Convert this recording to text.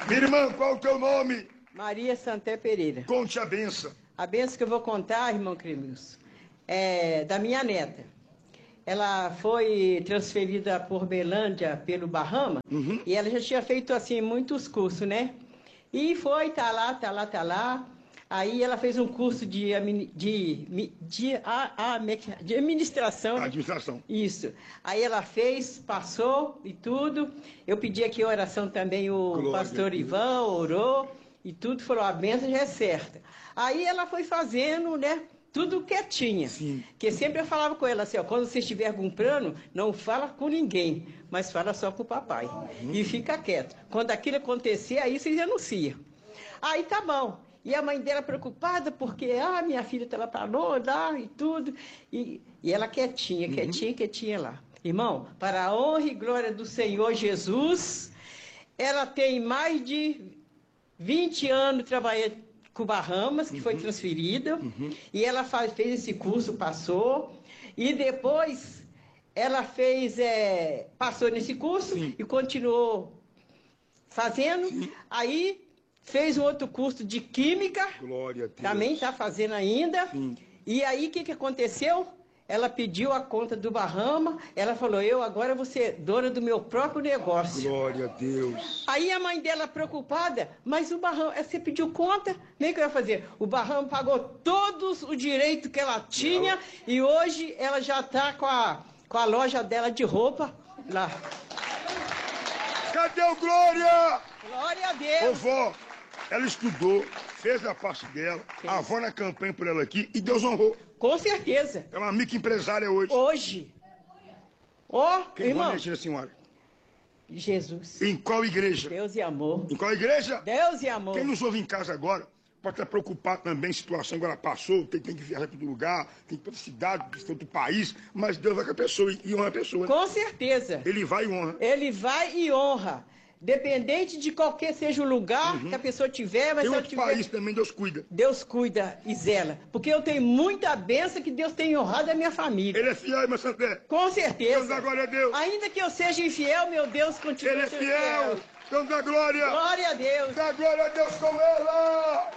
Minha irmã, qual o teu nome? Maria Santé Pereira. Conte a benção. A benção que eu vou contar, irmão Cremilson, é da minha neta. Ela foi transferida por Belândia pelo Bahama, e ela já tinha feito assim muitos cursos, né? E foi, tá lá. Aí ela fez um curso de administração. né? Administração. Isso. Aí ela fez, passou e tudo. Eu pedi aqui a oração também, o Glória pastor a Deus. Ivan orou e tudo, falou, a bênção já é certa. Aí ela foi fazendo, né? Tudo quietinha. Sim. Porque sempre eu falava com ela assim, ó, quando você estiver comprando, não fala com ninguém, mas fala só com o papai. E fica quieto. Quando aquilo acontecer, aí vocês anunciam. Aí tá bom. E a mãe dela preocupada, porque, minha filha tá lá pra lá e tudo. E ela quietinha lá. Irmão, para a honra e glória do Senhor Jesus, ela tem mais de 20 anos trabalhando com Bahamas, que foi transferida, e ela fez esse curso, passou, e depois ela fez, passou nesse curso Sim. e continuou fazendo, aí fez um outro curso de Química, Glória a Deus. também está fazendo ainda, Sim. e aí o que aconteceu? Ela pediu a conta do Bahama, ela falou, eu agora vou ser dona do meu próprio negócio. Glória a Deus. Aí a mãe dela preocupada, mas o Bahama, você pediu conta? Nem que eu ia fazer. O Bahama pagou todos os direitos que ela tinha e hoje ela já está com a loja dela de roupa lá. Cadê o Glória? Glória a Ô, Deus. vó, ela estudou, fez a parte dela, a avó na campanha por ela aqui e Deus honrou. Com certeza. É uma microempresária hoje. Hoje. Ó, Quem irmão. manda a senhora? Jesus. Em qual igreja? Deus e amor. Em qual igreja? Deus e amor. Quem nos ouve em casa agora pode estar preocupado também, situação agora passou, tem que viajar para outro lugar, tem que ir para outra cidade, para outro país, mas Deus vai com a pessoa e honra a pessoa. Com certeza. Ele vai e honra. Ele vai e honra. Dependente de qualquer seja o lugar que a pessoa tiver, mas Tem se ela outro tiver... país também, Deus cuida. Deus cuida e zela. Porque eu tenho muita bênção que Deus tem honrado a minha família. Ele é fiel, irmã Santé. Com Deus dá certeza. glória a Deus. Ainda que eu seja infiel, meu Deus continua Ele é sendo fiel. Deus dá glória. Glória a Deus. Dá glória a Deus com ela.